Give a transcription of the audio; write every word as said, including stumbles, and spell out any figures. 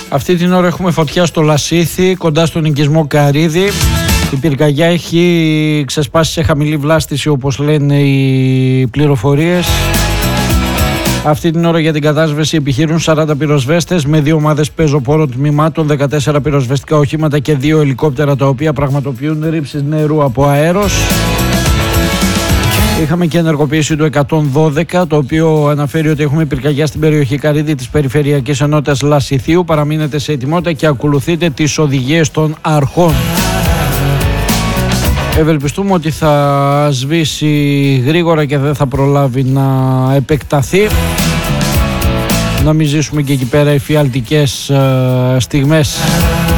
Αυτή την ώρα έχουμε φωτιά στο Λασίθι, κοντά στον οικισμό Καρύδη. Η πυρκαγιά έχει ξεσπάσει σε χαμηλή βλάστηση, όπως λένε οι πληροφορίες. Αυτή την ώρα για την κατάσβεση επιχειρούν σαράντα πυροσβέστες με δύο ομάδες πεζοπόρων τμήματων, δεκατέσσερα πυροσβεστικά οχήματα και δύο ελικόπτερα, τα οποία πραγματοποιούν ρήψεις νερού από αέρος. Είχαμε και ενεργοποίηση του εκατόν δώδεκα, το οποίο αναφέρει ότι έχουμε πυρκαγιά στην περιοχή Καρύδη της Περιφερειακής Ενότητας Λασιθίου. Παραμείνετε σε ετοιμότητα και ακολουθείτε τις οδηγίες των αρχών. Ευελπιστούμε ότι θα σβήσει γρήγορα και δεν θα προλάβει να επεκταθεί. Να μην ζήσουμε και εκεί πέρα εφιαλτικές στιγμές.